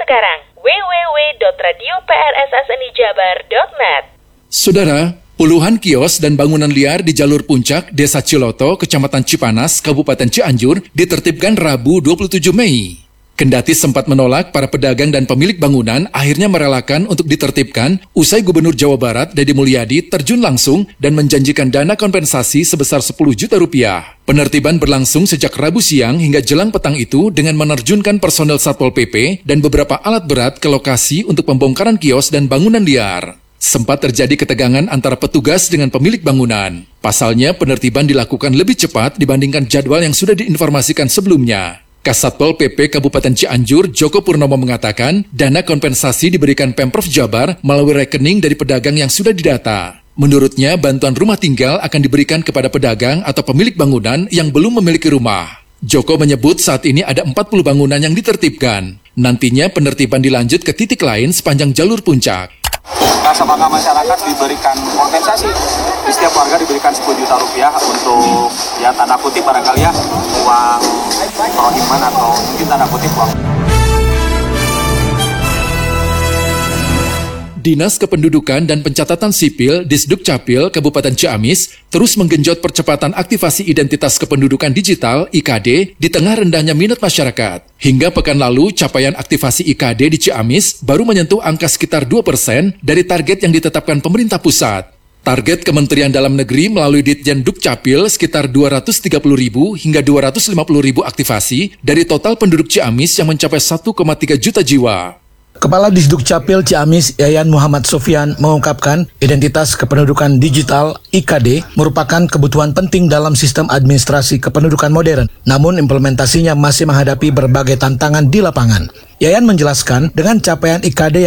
sekarang. www.radioprssnijabar.net. Saudara, puluhan kios dan bangunan liar di jalur puncak Desa Ciloto, Kecamatan Cipanas, Kabupaten Cianjur ditertibkan Rabu 27 Mei. Kendati sempat menolak, para pedagang dan pemilik bangunan akhirnya merelakan untuk ditertibkan usai Gubernur Jawa Barat Deddy Mulyadi terjun langsung dan menjanjikan dana kompensasi sebesar 10 juta rupiah. Penertiban berlangsung sejak Rabu siang hingga jelang petang itu dengan menerjunkan personel Satpol PP dan beberapa alat berat ke lokasi untuk pembongkaran kios dan bangunan liar. Sempat terjadi ketegangan antara petugas dengan pemilik bangunan. Pasalnya, penertiban dilakukan lebih cepat dibandingkan jadwal yang sudah diinformasikan sebelumnya. Kasatpol PP Kabupaten Cianjur, Joko Purnomo mengatakan, dana kompensasi diberikan Pemprov Jabar melalui rekening dari pedagang yang sudah didata. Menurutnya, bantuan rumah tinggal akan diberikan kepada pedagang atau pemilik bangunan yang belum memiliki rumah. Joko menyebut saat ini ada 40 bangunan yang ditertibkan. Nantinya penertiban dilanjut ke titik lain sepanjang jalur puncak. Apakah masyarakat diberikan kompensasi? Setiap warga diberikan 10 juta rupiah untuk ya tanda kutip barangkali ya uang prohiman atau mungkin tanda kutip uang. Dinas Kependudukan dan Pencatatan Sipil Disduk Capil Kabupaten Ciamis terus menggenjot percepatan aktivasi identitas kependudukan digital (IKD) di tengah rendahnya minat masyarakat. Hingga pekan lalu, capaian aktivasi IKD di Ciamis baru menyentuh angka sekitar 2% dari target yang ditetapkan pemerintah pusat. Target Kementerian Dalam Negeri melalui Ditjen Dukcapil sekitar 230.000 hingga 250.000 aktivasi dari total penduduk Ciamis yang mencapai 1,3 juta jiwa. Kepala Disduk Capil Ciamis Yayan Muhammad Sofyan mengungkapkan identitas kependudukan digital (IKD) merupakan kebutuhan penting dalam sistem administrasi kependudukan modern. Namun implementasinya masih menghadapi berbagai tantangan di lapangan. Yayan menjelaskan dengan capaian IKD